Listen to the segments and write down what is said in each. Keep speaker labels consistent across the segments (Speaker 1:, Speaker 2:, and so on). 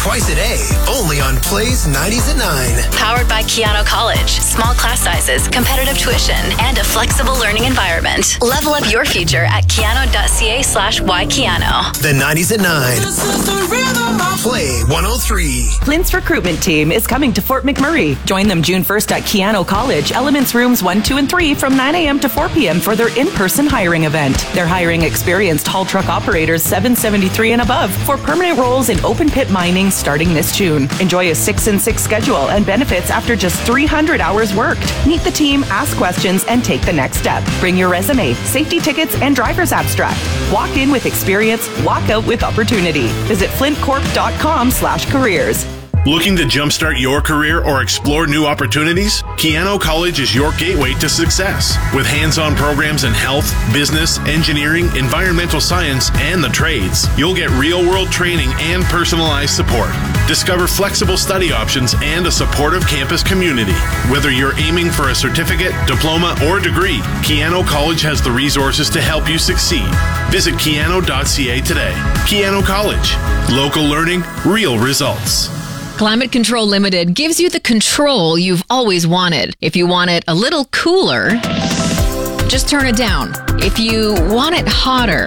Speaker 1: twice a day, only on Plays 90s at 9.
Speaker 2: Powered by Keano College. Small class sizes, competitive tuition, and a flexible learning environment. Level up your future at keano.ca/ykeano.
Speaker 1: The 90s at 9. Play 103.
Speaker 3: Flint's recruitment team is coming to Fort McMurray. Join them June 1st at Keano College, Elements Rooms 1, 2, and 3 from 9 a.m. to 4 p.m. for their in-person hiring event. They're hiring experienced haul truck operators 773 and above for permanent roles in open pit mining starting this June. Enjoy a 6-and-6 schedule and benefits after just 300 hours worked. Meet the team, ask questions, and take the next step. Bring your resume, safety tickets, and driver's abstract. Walk in with experience, walk out with opportunity. Visit flintcorp.com/careers.
Speaker 4: Looking to jumpstart your career or explore new opportunities? Keano College is your gateway to success. With hands-on programs in health, business, engineering, environmental science, and the trades, you'll get real-world training and personalized support. Discover flexible study options and a supportive campus community. Whether you're aiming for a certificate, diploma, or degree, Keano College has the resources to help you succeed. Visit keano.ca today. Keano College. Local learning, real results.
Speaker 5: Climate Control Limited gives you the control you've always wanted. If you want it a little cooler, just turn it down. If you want it hotter,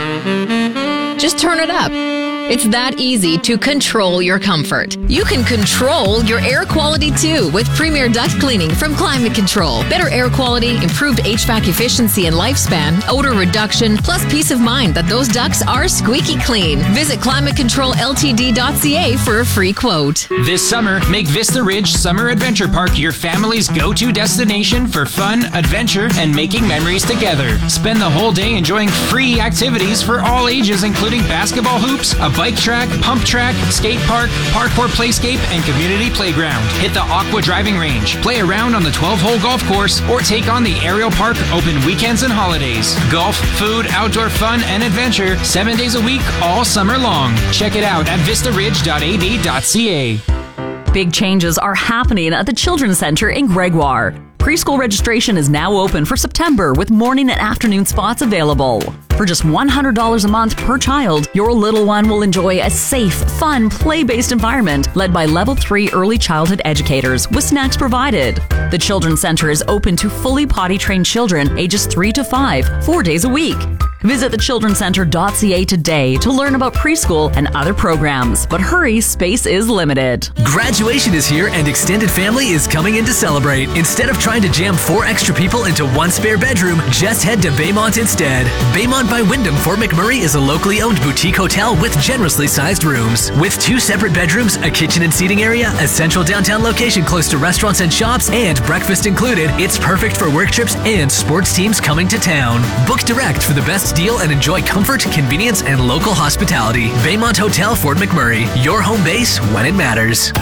Speaker 5: just turn it up. It's that easy to control your comfort. You can control your air quality too with Premier Duct Cleaning from Climate Control. Better air quality, improved HVAC efficiency and lifespan, odor reduction, plus peace of mind that those ducts are squeaky clean. Visit climatecontrolltd.ca for a free quote.
Speaker 6: This summer, make Vista Ridge Summer Adventure Park your family's go-to destination for fun, adventure, and making memories together. Spend the whole day enjoying free activities for all ages, including basketball hoops, a bike track, pump track, skate park, parkour playscape, and community playground. Hit the Aqua driving range, play around on the 12-hole golf course, or take on the aerial park open weekends and holidays. Golf, food, outdoor fun, and adventure 7 days a week, all summer long. Check it out at vistaridge.ab.ca.
Speaker 7: Big changes are happening at the Children's Center in Gregoire. Preschool registration is now open for September with morning and afternoon spots available. For just $100 a month per child, your little one will enjoy a safe, fun, play-based environment led by Level 3 early childhood educators with snacks provided. The Children's Center is open to fully potty-trained children ages 3 to 5, 4 days a week. Visit thechildrencenter.ca today to learn about preschool and other programs. But hurry, space is limited.
Speaker 8: Graduation is here and extended family is coming in to celebrate. Instead of trying to jam 4 extra people into 1 spare bedroom, just head to Baymont instead. Baymont by Wyndham Fort McMurray is a locally owned boutique hotel with generously sized rooms. With 2 separate bedrooms, a kitchen and seating area, a central downtown location close to restaurants and shops, and breakfast included, it's perfect for work trips and sports teams coming to town. Book direct for the best deal and enjoy comfort, convenience, and local hospitality. Baymont Hotel Fort McMurray, your home base when it matters.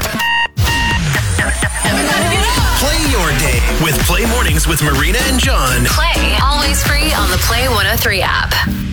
Speaker 1: Play your day with Play Mornings with Marina and John.
Speaker 2: Play, always free on the Play 103 app.